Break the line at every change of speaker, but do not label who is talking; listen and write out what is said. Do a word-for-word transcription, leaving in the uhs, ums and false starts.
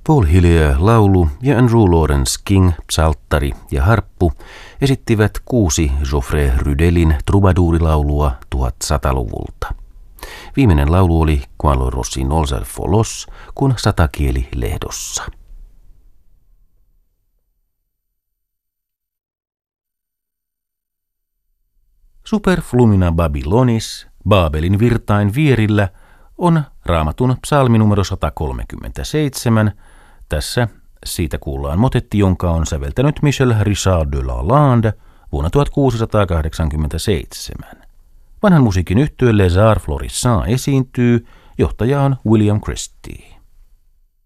Paul Hillier laulu ja Andrew Lawrence King psalttari ja harppu esittivät kuusi Geoffrey Rudelin troubadourilaulua tuhatsataluvulta. Viimeinen laulu oli Quand le rossignol folos, kun satakieli lehdossa. Super flumina Babylonis, Baabelin virtain vierillä, on Raamatun psalmi numero sata kolmekymmentäseitsemän. Tässä siitä kuullaan motetti, jonka on säveltänyt Michel Richard de Lalande vuonna tuhatkuusisataakahdeksankymmentäseitsemän. Vanhan musiikin yhtye Les Arts Florissants esiintyy, johtaja on William Christie.